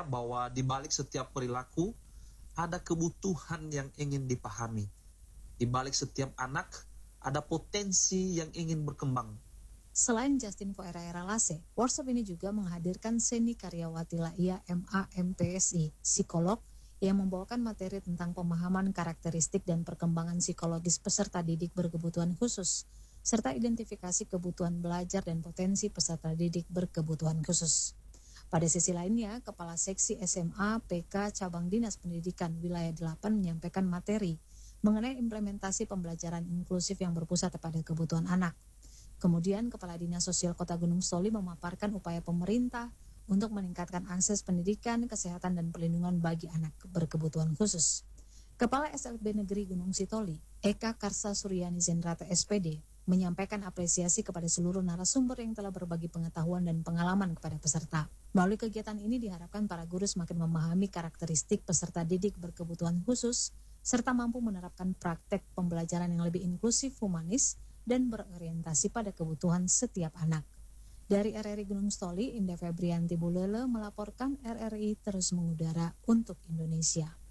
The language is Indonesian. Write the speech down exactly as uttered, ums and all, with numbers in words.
ya bahwa di balik setiap perilaku ada kebutuhan yang ingin dipahami. Di balik setiap anak ada potensi yang ingin berkembang. Selain Justin Ko Era Era Lase, workshop ini juga menghadirkan Seni Karyawati Laia M A M P S I, psikolog, yang membawakan materi tentang pemahaman karakteristik dan perkembangan psikologis peserta didik berkebutuhan khusus, serta identifikasi kebutuhan belajar dan potensi peserta didik berkebutuhan khusus. Pada sisi lainnya, Kepala Seksi S M A P K Cabang Dinas Pendidikan Wilayah delapan menyampaikan materi mengenai implementasi pembelajaran inklusif yang berpusat pada kebutuhan anak. Kemudian, Kepala Dinas Sosial Kota Gunung Soli memaparkan upaya pemerintah untuk meningkatkan akses pendidikan, kesehatan, dan perlindungan bagi anak berkebutuhan khusus. Kepala S L B Negeri Gunung Sitoli, Eka Karsa Suryani Zenrata S P D, menyampaikan apresiasi kepada seluruh narasumber yang telah berbagi pengetahuan dan pengalaman kepada peserta. Melalui kegiatan ini diharapkan para guru semakin memahami karakteristik peserta didik berkebutuhan khusus, serta mampu menerapkan praktek pembelajaran yang lebih inklusif, humanis, dan berorientasi pada kebutuhan setiap anak. Dari R R I Gunung Sitoli, Indah Febrianti Bulele melaporkan R R I terus mengudara untuk Indonesia.